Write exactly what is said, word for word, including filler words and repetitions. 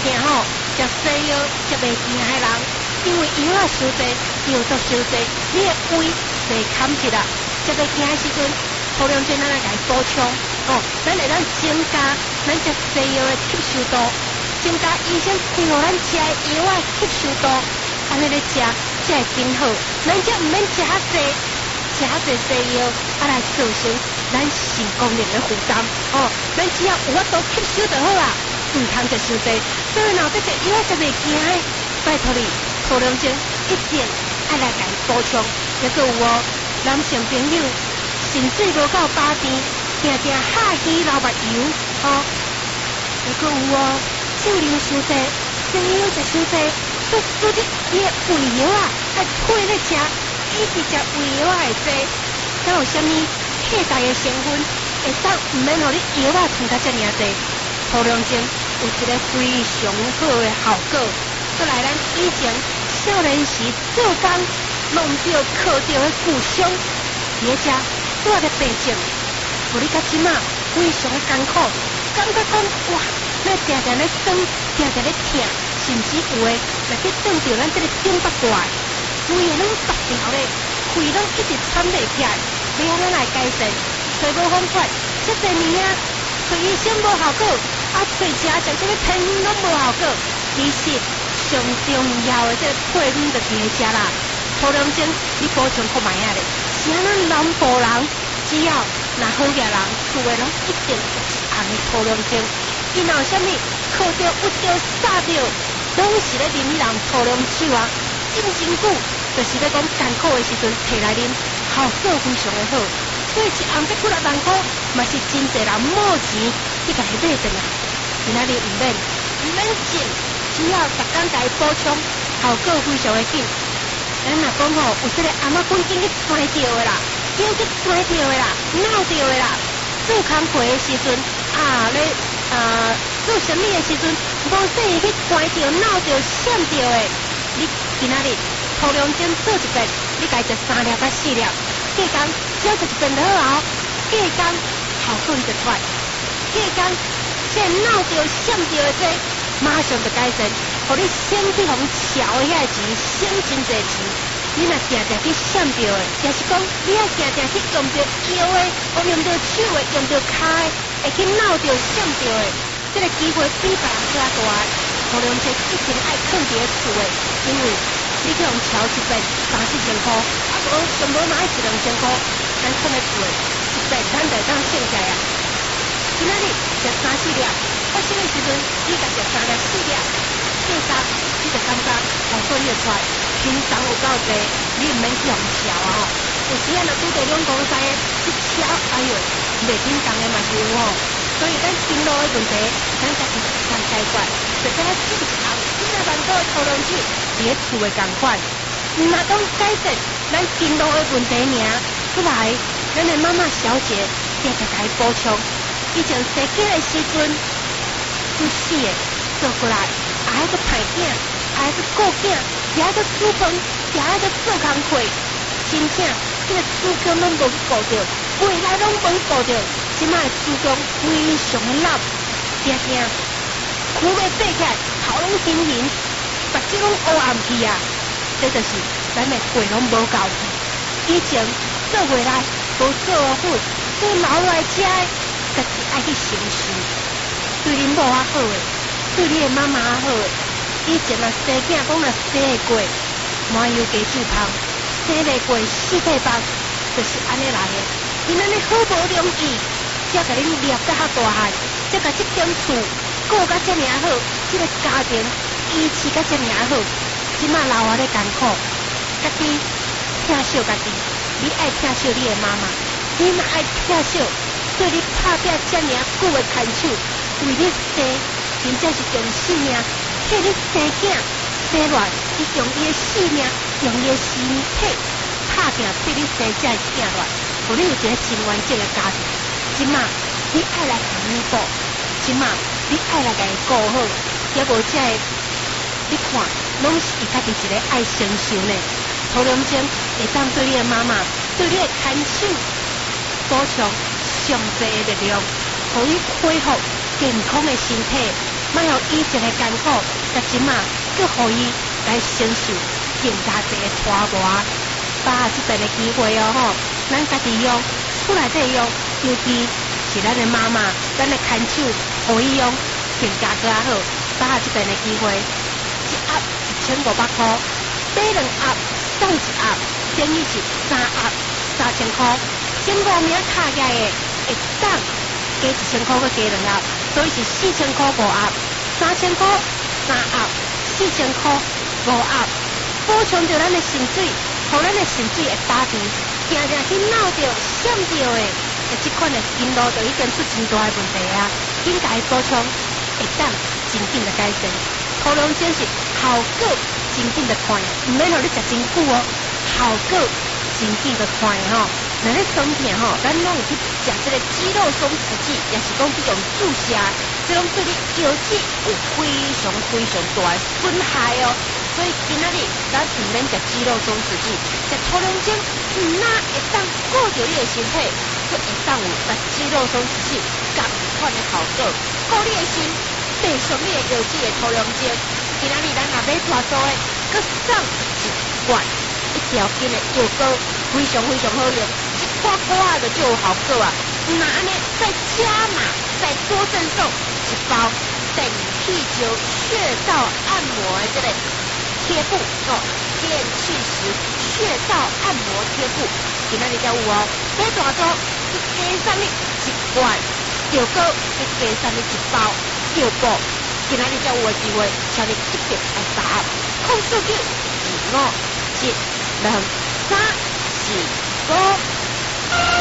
定吼，食西药食袂惊的人，因为药啊伤济，药都伤济，你的胃袂堪起啦。食袂惊的时阵，头两针咱来甲伊补充，哦，咱会当增加咱食西药的吸收度，增加医生配合咱食的药啊吸收度，安尼咧食才会真好。咱才毋免食遐济，食遐济西药，啊来造成咱肾功能的负担。哦，咱只要有法度吸收就好啦，毋通食伤济。所以若这个药啊食袂惊的，拜托你头两针一定爱来甲伊补充。抑个有哦。男性朋友肾水无够饱甜，定定下鱼流目油，哦，又搁有哦，酒量伤济，西药食伤济，都拄着伊的胃药啊，爱配咧食，一直食胃药啊会济，敢有啥物替代的成分，会当毋免互你药啊剩甲遮尔济，头两针有一个非常好的效果。再来咱以前少年时做工。弄着靠着的故乡，而且拄啊个病症，互你到即马非常的艰苦，感觉讲哇，咱定定咧酸，定定咧痛，甚至有诶，来去撞着咱这个顶巴怪，胃会拢拔掉咧，肺拢一直喘袂起来，你安怎来改善？找无方法，遮侪年啊，找医生无效果，啊找食食什么偏拢无效果，其实上重要的这个配方就伫遐啦。头两针你补充看卖啊咧，是啊，咱南部人只要若好嘅人，厝诶拢一定有一项嘅头两针。伊若有啥物靠着、屈着、撒着，拢是咧啉人头两手啊，饮真久，就是咧讲艰苦嘅时阵摕来啉，效果非常嘅好。所以一项才几六万块，嘛是真侪人冇钱去甲伊买转来。今仔日毋免毋免紧，只要逐工甲伊补充，效果非常嘅紧。咱若讲吼，有这个阿嬷赶紧去揣着的啦，紧去揣着的啦，闹着的啦。做工课的时阵啊，咧啊做什么的时阵，无说伊去揣着、闹着、闪着的。你今仔日头两针做一遍，你家食三粒到四粒，隔工只要食一遍就好啊。隔工效果就出来，隔工这闹着、闪着的这马上就改善。互你省去互超的遐钱，省真侪钱。你若定定去闪着的，也是讲你要定定去用着腰的，或用着手的，用着骹的，会去闹着闪着的，这个机会比别人较大。头两针一定爱放伫咧厝的，因为你去用超一遍三四千块，啊无上无嘛爱一两千块，咱放咧厝的，一遍咱就当省起来啊。今仔日食三四粒，发生的时阵你甲食三粒四粒。过三，你就感觉效果你就出来，轻松有够济，你毋免去用超啊吼。有时啊，若拄着两公司的一超，哎哟，袂紧动的嘛是有吼。所以咱经络的问题，咱家己通解决，就敢若一项几啊万块的头两手，伫咧厝的共款。毋若讲改善咱经络的问题尔，出来咱的妈妈小姐定定甲伊补充。以前生囝的时阵，出死的做过来。还要个排囝，还要个顾囝，也要个煮饭，也要个做工课，真正这个子宫拢无顾着，未来拢无顾着，即摆子宫非常的老，定定苦袂爬起来，头拢晕晕，目睭拢乌暗去啊！这就是咱的血拢无够去。以前做回来无做好，做留来食的，家己爱去承受，对恁某啊好诶。对你的妈妈好，以前啊生囝讲啊生会过，麻油鸡酒芳，生袂过四体芳，就是安尼来的。因安尼好无容易，才甲恁立得较大汉，才甲这间厝顾甲遮尔好，这个家庭维持甲遮尔好。即马老活咧艰苦，家己疼惜家己，你爱疼惜你的妈妈，你嘛爱疼惜对你拍拼遮尔久的牵手，为你生。真正是用性命替你生囝生卵，伊用伊的性命，用伊的身体拍拼替你生这囝卵，互你有一个真完整的家庭。即马你爱来甲弥补，即马你爱来甲伊顾好，也无这个你看，拢是伊家己一个爱承受呢。头两针会当对你的妈妈，对你的牵手补充上济的力量，互你恢复健康的身体。 莫互以前的艰苦，甲即马佮互伊来承受更加侪的拖磨。把握即阵的机会哦吼，咱家己用厝内底用，尤其是咱的妈妈，咱的牵手，互伊用更加更加好。把握即阵的机会，一盒一千五百块，买两盒送一盒，等于是三盒三千块。前五名卡起来的会当加一千块，佮加两盒，所以是四千块五盒，三千块三盒，四千块五盒，补充着咱的肾水。互咱的肾水会打平，定定去闹着、闪着的，即款的筋路就已经出真大的问题啊！应该补充，会当真紧的改善。土壤碱是效果真紧的快，唔免互你食真久哦，效果真紧的快吼。咱咧松片吼，咱拢有去食这个肌肉松弛剂，也是讲这种注射，这种对你腰子有非常非常大的损害哦。所以今仔日咱唔免食肌肉松弛剂，食土壤碱唔但会当顾着你的身体，佫会当有甲肌肉松弛剂同款的效果，顾你的心，爬上你的腰子的土壤碱。今仔日咱若买大组的，佫送一罐一条斤的药膏，非常非常好用，一罐罐啊就就有效果啊！那安尼再加码，再多赠送一包电气球穴道按摩的这个。贴布哦，电气石穴道按摩贴布，今仔日才有哦。买大组，一加上你一罐药膏，一加上你一包药布，今仔日才有的机会，请你一定来把握。控制九二五七两三四五。